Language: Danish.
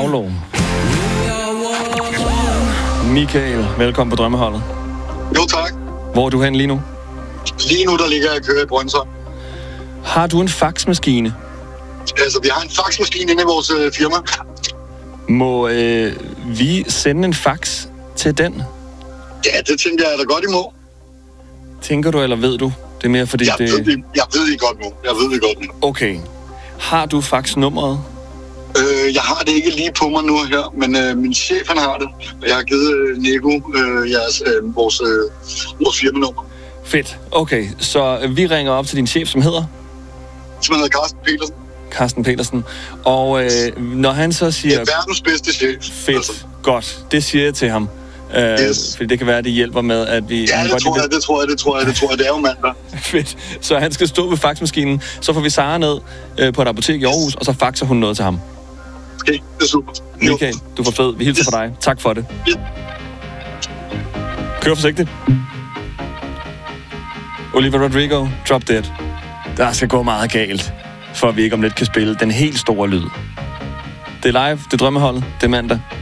Marlowe. Michael, velkommen på Drømmeholdet. Jo, tak. Hvor er du hen lige nu? Lige nu, der ligger jeg og kører i Brøndshøj. Har du en faxmaskine? Altså, vi har en faxmaskine inde i vores firma. Må vi sende en fax til den? Ja, det tænker jeg da godt, I må. Tænker du, eller ved du? Det er mere fordi jeg ved det godt nu. Okay. Har du faxnummeret? Jeg har det ikke lige på mig nu her, men min chef, han har det. Og jeg har givet Nico vores firmanummer. Fedt. Okay, så vi ringer op til din chef, som hedder? Som hedder Carsten Petersen. Carsten Petersen. Og når han så siger... Det er verdens bedste chef. Fedt. Altså. Godt. Det siger jeg til ham. Yes. Fordi det kan være, at det hjælper med, at vi... Ja, det tror jeg. Det er jo mandag. Fedt. Så han skal stå ved faxmaskinen. Så får vi Sara ned på et apotek i Aarhus, og så faxer hun noget til ham. Okay, det er super. Michael, du er for fed. Vi hilser for dig. Tak for det. Kør forsigtigt. Olivia Rodrigo, Drop Dead. Der skal gå meget galt, for at vi ikke om lidt kan spille den helt store lyd. Det er live, det er Drømmeholdet, det er mandag.